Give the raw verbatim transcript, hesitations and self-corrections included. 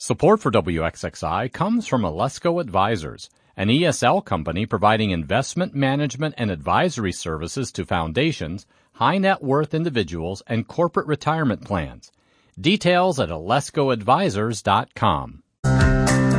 Support for W X X I comes from Alesco Advisors, an E S L company providing investment management and advisory services to foundations, high net worth individuals, and corporate retirement plans. Details at alesco advisors dot com.